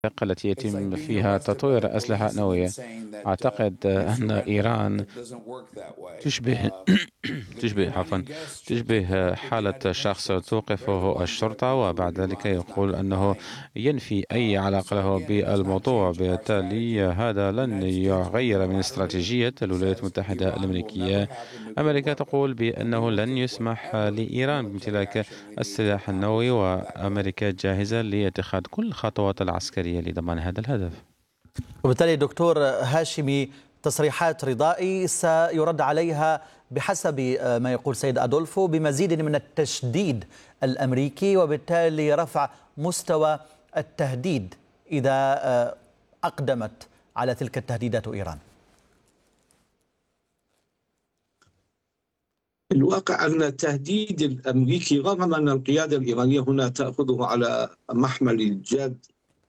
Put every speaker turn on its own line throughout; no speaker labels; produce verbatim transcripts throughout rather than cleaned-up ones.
التي يتم فيها تطوير أسلحة نووية. أعتقد أن إيران تشبه تشبه عفوا تشبه حالة شخص توقفه الشرطة وبعد ذلك يقول أنه ينفي أي علاقة له بالموضوع. بالتالي هذا لن يغير من استراتيجية الولايات المتحدة الأمريكية. أمريكا تقول بأنه لن يسمح لإيران بامتلاك السلاح النووي، وأمريكا جاهزة لاتخاذ كل الخطوات العسكرية لضمان هذا الهدف.
وبالتالي دكتور هاشمي، تصريحات رضائي سيرد عليها بحسب ما يقول سيد أدولفو بمزيد من التشديد الأمريكي، وبالتالي رفع مستوى التهديد إذا أقدمت على تلك التهديدات إيران.
الواقع أن التهديد الأمريكي رغم أن القيادة الإيرانية هنا تأخذه على محمل الجد،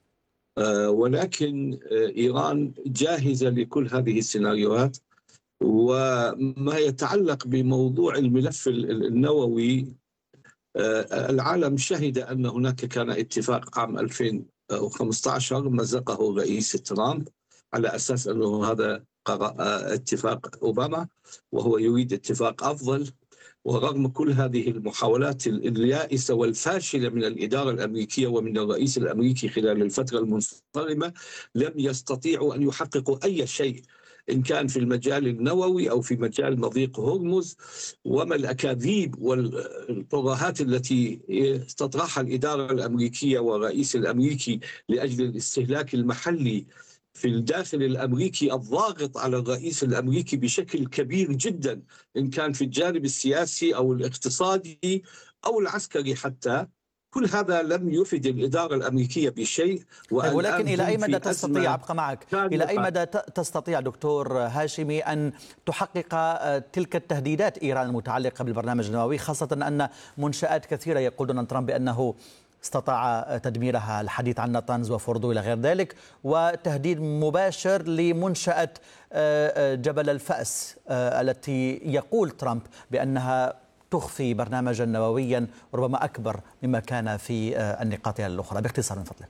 ولكن إيران جاهزة لكل هذه السيناريوهات. وما يتعلق بموضوع الملف النووي، العالم شهد أن هناك كان اتفاق عام ألفين وخمسة عشر مزقه الرئيس ترامب على أساس أنه هذا اتفاق أوباما وهو يريد اتفاق أفضل. ورغم كل هذه المحاولات اليائسة والفاشلة من الإدارة الأمريكية ومن الرئيس الأمريكي خلال الفترة المنصرمة، لم يستطيعوا أن يحققوا أي شيء، إن كان في المجال النووي أو في مجال مضيق هرمز. وما الأكاذيب والترهات التي تطرحها الإدارة الأمريكية والرئيس الأمريكي لأجل الاستهلاك المحلي في الداخل الأمريكي الضاغط على الرئيس الأمريكي بشكل كبير جدا، إن كان في الجانب السياسي أو الاقتصادي أو العسكري حتى. كل هذا لم يفد الإدارة الأمريكية بشيء.
ولكن إلى أي مدى تستطيع، أبقى معك، إلى أي مدى تستطيع دكتور هاشمي أن تحقق تلك التهديدات إيران المتعلقة بالبرنامج النووي، خاصة أن منشآت كثيرة يقول دونالد ترامب بأنه استطاع تدميرها، الحديث عن ناتنز وفوردو إلى غير ذلك، وتهديد مباشر لمنشأة جبل الفأس التي يقول ترامب بأنها تخفي برنامجا نوويا ربما أكبر مما كان في النقاط الأخرى. باختصار من فضلك.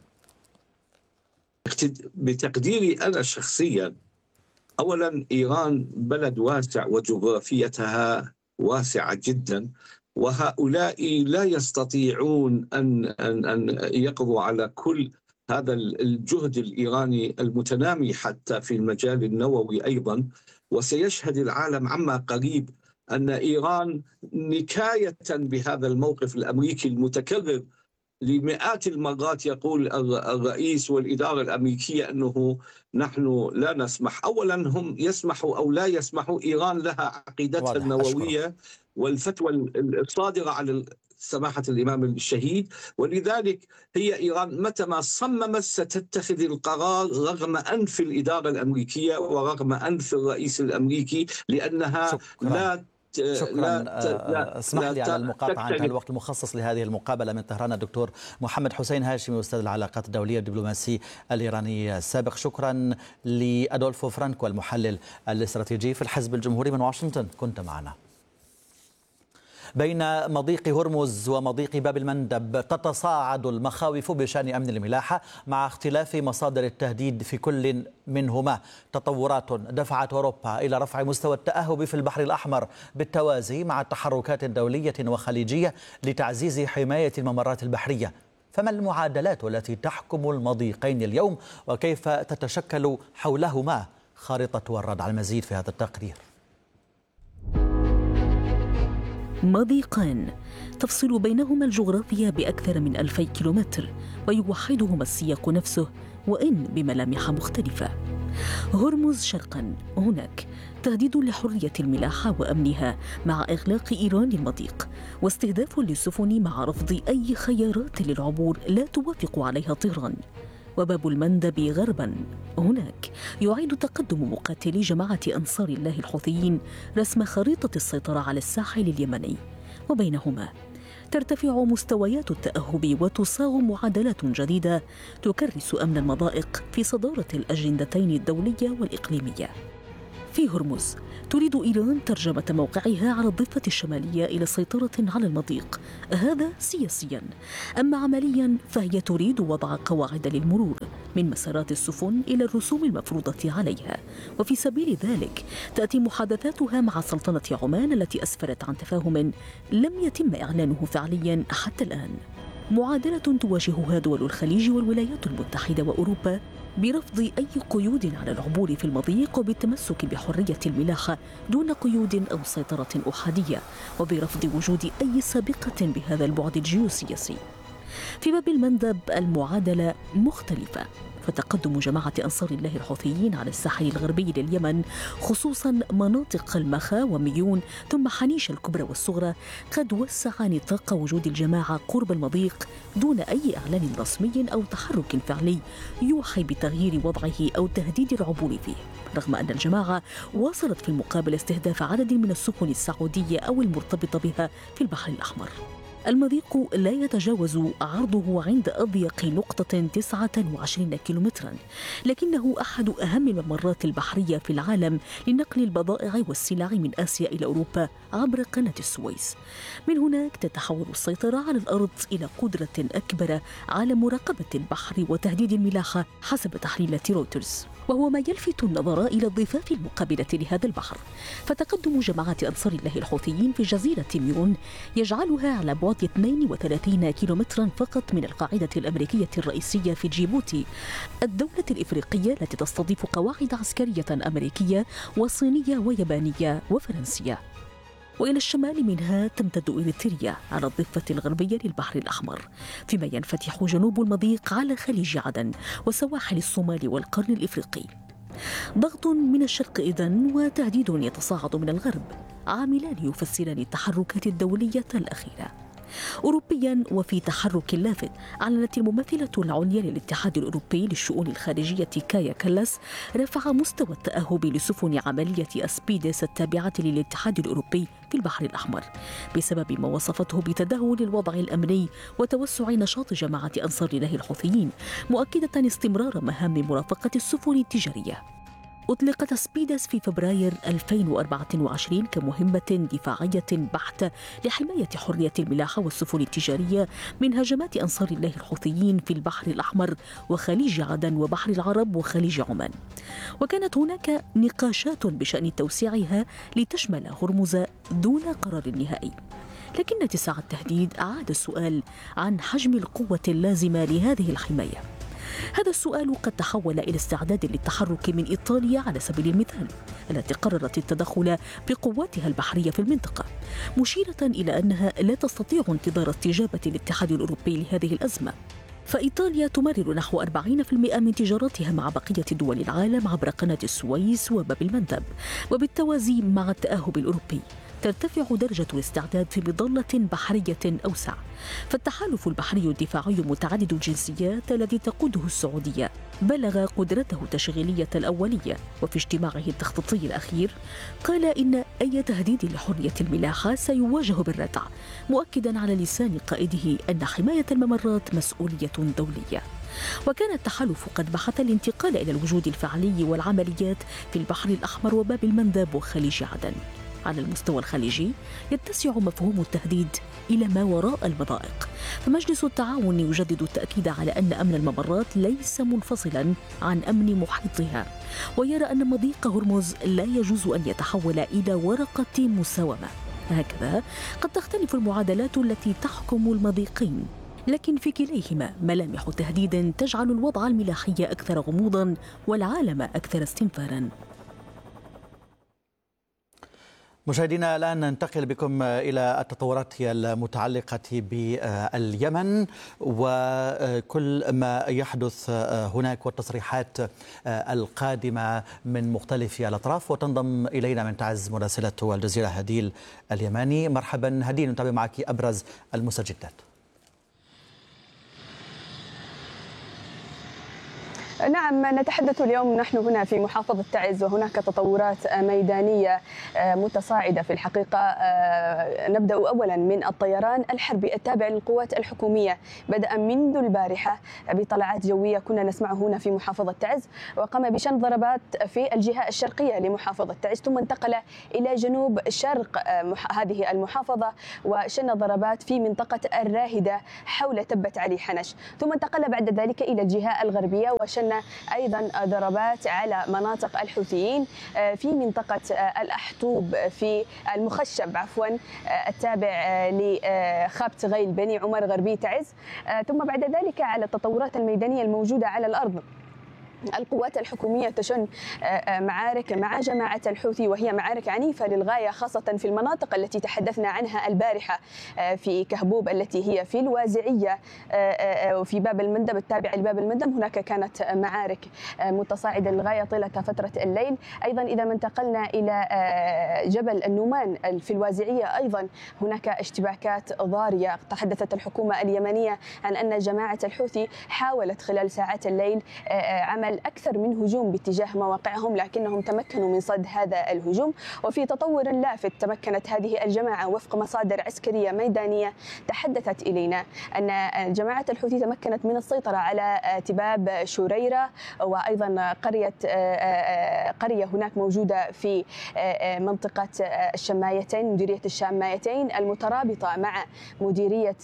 بتقديري أنا شخصيا، أولا إيران بلد واسع وجغرافيتها واسعة جدا، وهؤلاء لا يستطيعون أن أن أن يقضوا على كل هذا الجهد الإيراني المتنامي حتى في المجال النووي أيضا. وسيشهد العالم عما قريب أن إيران نكاية بهذا الموقف الأمريكي المتكرر لمئات المرات يقول الرئيس والإدارة الأمريكية أنه نحن لا نسمح. أولا هم يسمحوا أو لا يسمحوا، إيران لها عقيدتها النووية والفتوى الصادرة على سماحة الإمام الشهيد، ولذلك هي إيران متى ما صممت ستتخذ القرار رغم أنف الإدارة الأمريكية ورغم أنف الرئيس الأمريكي، لأنها
شكرا.
لا
شكرا. لا اسمح لي على المقاطعة، انتهى الوقت المخصص لهذه المقابلة. من طهران الدكتور محمد حسين هاشمي، أستاذ العلاقات الدولية والدبلوماسي الإيراني السابق. شكرا لأدولفو فرانكو المحلل الاستراتيجي في الحزب الجمهوري من واشنطن، كنت معنا. بين مضيق هرمز ومضيق باب المندب تتصاعد المخاوف بشأن أمن الملاحة مع اختلاف مصادر التهديد في كل منهما. تطورات دفعت أوروبا إلى رفع مستوى التأهب في البحر الأحمر بالتوازي مع تحركات دولية وخليجية لتعزيز حماية الممرات البحرية. فما المعادلات التي تحكم المضيقين اليوم، وكيف تتشكل حولهما خارطة ورد؟ على المزيد في هذا التقرير.
مضيقان تفصل بينهما الجغرافيا بأكثر من ألفي كيلومتر، ويوحدهما السياق نفسه وإن بملامح مختلفة. هرمز شرقا، هناك تهديد لحرية الملاحة وأمنها مع إغلاق إيران المضيق، واستهداف للسفن مع رفض أي خيارات للعبور لا توافق عليها طهران. وباب المندب غربا، هناك يعيد تقدم مقاتلي جماعة أنصار الله الحوثيين رسم خريطة السيطرة على الساحل اليمني، وبينهما ترتفع مستويات التأهب وتصاغ معادلات جديدة تكرس أمن المضائق في صدارة الأجندتين الدولية والإقليمية. في هرمز تريد إيران ترجمة موقعها على الضفة الشمالية إلى سيطرة على المضيق، هذا سياسيا. أما عمليا فهي تريد وضع قواعد للمرور من مسارات السفن إلى الرسوم المفروضة عليها. وفي سبيل ذلك تأتي محادثاتها مع سلطنة عمان التي أسفرت عن تفاهم لم يتم إعلانه فعليا حتى الآن. معادلة تواجهها دول الخليج والولايات المتحدة وأوروبا برفض أي قيود على العبور في المضيق وبالتمسك بحرية الملاحة دون قيود أو سيطرة أحادية، وبرفض وجود أي سابقة بهذا البعد الجيوسياسي. في باب المندب المعادلة مختلفة، فتقدم جماعة أنصار الله الحوثيين على الساحل الغربي لليمن خصوصا مناطق المخا وميون ثم حنيش الكبرى والصغرى قد وسع نطاق وجود الجماعة قرب المضيق دون أي إعلان رسمي أو تحرك فعلي يوحي بتغيير وضعه أو تهديد العبور فيه، رغم أن الجماعة واصلت في المقابل استهداف عدد من السفن السعودية أو المرتبطة بها في البحر الأحمر. المضيق لا يتجاوز عرضه عند أضيق نقطة تسعة وعشرين كيلومترا، لكنه أحد أهم الممرات البحرية في العالم لنقل البضائع والسلع من آسيا إلى أوروبا عبر قناة السويس. من هناك تتحول السيطرة على الأرض إلى قدرة أكبر على مراقبة البحر وتهديد الملاحة حسب تحليلات رويترز، وهو ما يلفت النظر إلى الضفاف المقابلة لهذا البحر. فتقدم جماعة أنصار الله الحوثيين في جزيرة ميون يجعلها على بعد اثنين وثلاثين كيلومترا فقط من القاعدة الأمريكية الرئيسية في جيبوتي، الدولة الإفريقية التي تستضيف قواعد عسكرية أمريكية وصينية ويابانية وفرنسية. وإلى الشمال منها تمتد إريتريا على الضفة الغربية للبحر الأحمر، فيما ينفتح جنوب المضيق على خليج عدن وسواحل الصومال والقرن الإفريقي. ضغط من الشرق إذن وتهديد يتصاعد من الغرب عاملان يفسران التحركات الدولية الأخيرة. أوروبيا وفي تحرك لافت أعلنت الممثلة العليا للاتحاد الأوروبي للشؤون الخارجية كايا كالاس رفع مستوى التأهب لسفن عملية أسبيدس التابعة للاتحاد الأوروبي في البحر الأحمر بسبب ما وصفته بتدهور الوضع الأمني وتوسع نشاط جماعة أنصار الله الحوثيين، مؤكدة استمرار مهام مرافقة السفن التجارية. أطلقت أسبيدس في فبراير ألفين وأربعة وعشرين كمهمة دفاعية بحتة لحماية حرية الملاحة والسفن التجارية من هجمات أنصار الله الحوثيين في البحر الأحمر وخليج عدن وبحر العرب وخليج عمان. وكانت هناك نقاشات بشأن توسيعها لتشمل هرمز دون قرار نهائي، لكن اتساع التهديد أعاد السؤال عن حجم القوة اللازمة لهذه الحماية. هذا السؤال قد تحول إلى استعداد للتحرك من إيطاليا على سبيل المثال، التي قررت التدخل بقواتها البحرية في المنطقة، مشيرة إلى أنها لا تستطيع انتظار استجابة الاتحاد الأوروبي لهذه الأزمة. فإيطاليا تمرر نحو أربعين بالمئة من تجارتها مع بقية دول العالم عبر قناة السويس وباب المندب، وبالتوازي مع التأهب الأوروبي ترتفع درجة الاستعداد في مظلة بحرية أوسع. فالتحالف البحري الدفاعي متعدد الجنسيات الذي تقوده السعودية بلغ قدرته التشغيلية الأولية، وفي اجتماعه التخطيطي الأخير قال إن أي تهديد لحرية الملاحة سيواجه بالردع، مؤكدا على لسان قائده أن حماية الممرات مسؤولية دولية. وكان التحالف قد بحث الانتقال إلى الوجود الفعلي والعمليات في البحر الأحمر وباب المندب وخليج عدن. على المستوى الخليجي يتسع مفهوم التهديد إلى ما وراء المضائق، فمجلس التعاون يجدد التأكيد على أن أمن الممرات ليس منفصلا عن أمن محيطها، ويرى أن مضيق هرمز لا يجوز أن يتحول إلى ورقة مساومة. هكذا قد تختلف المعادلات التي تحكم المضيقين، لكن في كليهما ملامح تهديد تجعل الوضع الملاحي أكثر غموضا والعالم أكثر استنفارا.
مشاهدينا، الآن ننتقل بكم إلى التطورات المتعلقة باليمن وكل ما يحدث هناك والتصريحات القادمة من مختلف الأطراف. وتنضم إلينا من تعز مراسلة الجزيرة هديل اليماني. مرحبا هديل، نتابع معك أبرز المستجدات.
نعم، نتحدث اليوم نحن هنا في محافظة تعز وهناك تطورات ميدانية متصاعدة في الحقيقة. نبدأ أولا من الطيران الحربي التابع للقوات الحكومية، بدأ منذ البارحة بطلعات جوية كنا نسمعه هنا في محافظة تعز، وقام بشن ضربات في الجهة الشرقية لمحافظة تعز، ثم انتقل إلى جنوب شرق هذه المحافظة وشن ضربات في منطقة الراهدة حول تبة علي حنش، ثم انتقل بعد ذلك إلى الجهة الغربية وشن أيضا ضربات على مناطق الحوثيين في منطقة الأحطوب في المخشب عفوا التابع لخابت غيل بني عمر غربي تعز، ثم بعد ذلك على التطورات الميدانية الموجودة على الأرض. القوات الحكومية تشن معارك مع جماعة الحوثي، وهي معارك عنيفة للغاية خاصة في المناطق التي تحدثنا عنها البارحة، في كهبوب التي هي في الوازعية وفي باب المندب التابع لباب المندب، هناك كانت معارك متصاعدة للغاية طيلة فترة الليل. أيضا إذا ما انتقلنا إلى جبل النومان في الوازعية أيضا هناك اشتباكات ضارية. تحدثت الحكومة اليمنية عن أن جماعة الحوثي حاولت خلال ساعات الليل عمل أكثر من هجوم باتجاه مواقعهم، لكنهم تمكنوا من صد هذا الهجوم. وفي تطور لافت تمكنت هذه الجماعة وفق مصادر عسكرية ميدانية تحدثت إلينا أن جماعة الحوثي تمكنت من السيطرة على تباب شريرة، وأيضا قرية قرية هناك موجودة في منطقة الشمايتين، مديرية الشمايتين المترابطة مع مديرية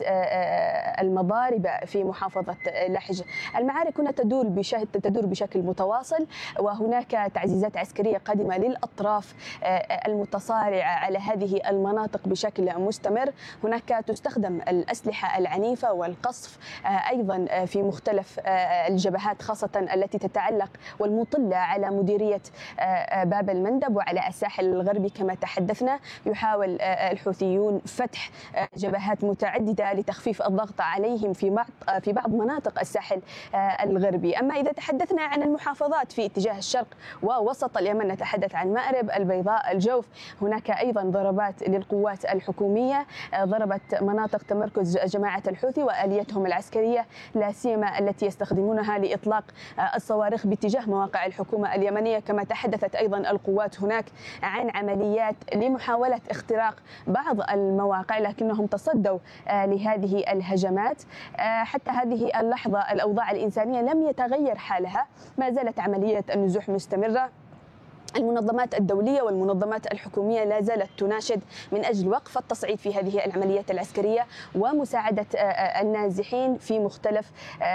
المضاربة في محافظة لحج. المعارك هنا تدور بشكل تدور بشكل متواصل، وهناك تعزيزات عسكرية قادمة للأطراف المتصارعة على هذه المناطق بشكل مستمر. هناك تستخدم الأسلحة العنيفة والقصف أيضا في مختلف الجبهات، خاصة التي تتعلق والمطلة على مديرية باب المندب وعلى الساحل الغربي كما تحدثنا. يحاول الحوثيون فتح جبهات متعددة لتخفيف الضغط عليهم في بعض في بعض مناطق الساحل الغربي. أما إذا تحدثنا عن المحافظات في اتجاه الشرق ووسط اليمن، نتحدث عن مأرب، البيضاء، الجوف، هناك أيضا ضربات للقوات الحكومية ضربت مناطق تمركز جماعة الحوثي وآليتهم العسكرية، لا سيما التي يستخدمونها لإطلاق الصواريخ باتجاه مواقع الحكومة اليمنية. كما تحدثت أيضا القوات هناك عن عمليات لمحاولة اختراق بعض المواقع، لكنهم تصدوا لهذه الهجمات. حتى هذه اللحظة الأوضاع الإنسانية لم يتغير حالها، ما زالت عملية النزوح مستمرة. المنظمات الدولية والمنظمات الحكومية لا زالت تناشد من أجل وقف التصعيد في هذه العمليات العسكرية ومساعدة النازحين في مختلف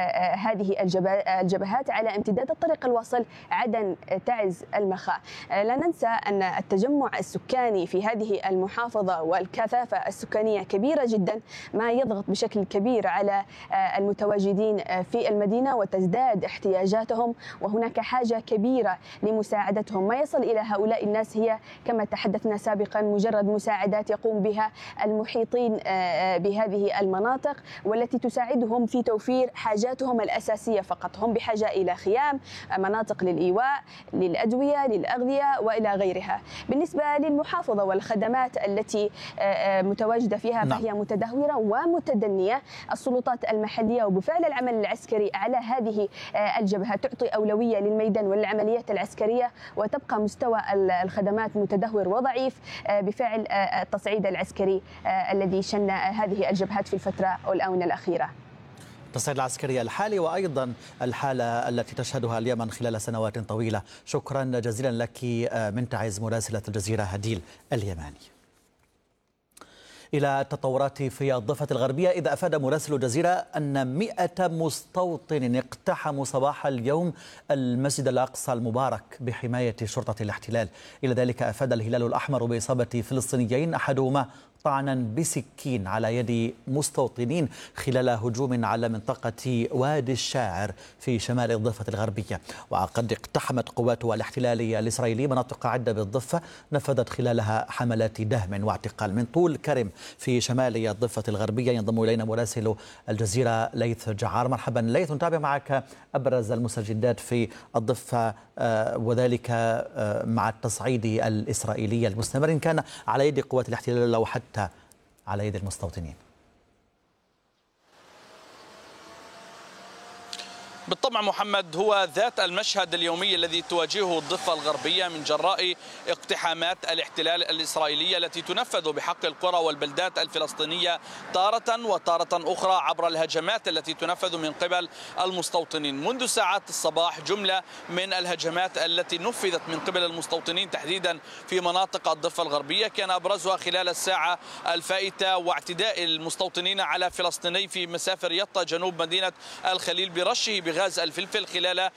هذه الجبهات على امتداد الطريق الواصل عدن تعز المخا. لا ننسى أن التجمع السكاني في هذه المحافظة والكثافة السكانية كبيرة جدا، ما يضغط بشكل كبير على المتواجدين في المدينة وتزداد احتياجاتهم، وهناك حاجة كبيرة لمساعدتهم. ما يصل إلى هؤلاء الناس هي كما تحدثنا سابقا مجرد مساعدات يقوم بها المحيطين بهذه المناطق، والتي تساعدهم في توفير حاجاتهم الأساسية فقط. هم بحاجة إلى خيام، مناطق للإيواء، للأدوية، للأغذية وإلى غيرها. بالنسبة للمحافظة والخدمات التي متواجدة فيها فهي متدهورة ومتدنية. السلطات المحلية وبفعل العمل العسكري على هذه الجبهة تعطي أولوية للميدان والعمليات العسكرية، وتبقى مستوى الخدمات متدهور وضعيف بفعل التصعيد العسكري الذي شن هذه الجبهات في الفترة والآونة الأخيرة.
التصعيد العسكري الحالي وأيضا الحالة التي تشهدها اليمن خلال سنوات طويلة. شكرا جزيلا لك من تعز مراسلة الجزيرة هديل اليماني. إلى التطورات في الضفة الغربية، إذا أفاد مراسل الجزيرة أن مئة مستوطن اقتحموا صباح اليوم المسجد الأقصى المبارك بحماية شرطة الاحتلال. إلى ذلك أفاد الهلال الأحمر بإصابة فلسطينيين، أحدهما طعنا بسكين على يد مستوطنين خلال هجوم على منطقة وادي الشاعر في شمال الضفة الغربية. وقد اقتحمت قوات الاحتلال الإسرائيلي مناطق عدة بالضفة نفذت خلالها حملات دهم واعتقال. من طول كرم في شمال الضفة الغربية ينضم إلينا مراسل الجزيرة ليث جعار. مرحبا ليث، نتابع معك أبرز المستجدات في الضفة وذلك مع التصعيد الإسرائيلي المستمر، إن كان على يد قوات الاحتلال أو حتى على يد المستوطنين.
بالطبع محمد، هو ذات المشهد اليومي الذي تواجهه الضفة الغربية من جراء اقتحامات الاحتلال الإسرائيلية التي تنفذ بحق القرى والبلدات الفلسطينية تارة وتارة أخرى عبر الهجمات التي تنفذ من قبل المستوطنين. منذ ساعات الصباح جملة من الهجمات التي نفذت من قبل المستوطنين تحديدا في مناطق الضفة الغربية، كان أبرزها خلال الساعة الفائتة واعتداء المستوطنين على فلسطيني في مسافر يطا جنوب مدينة الخليل برشه بغاز الفلفل خلال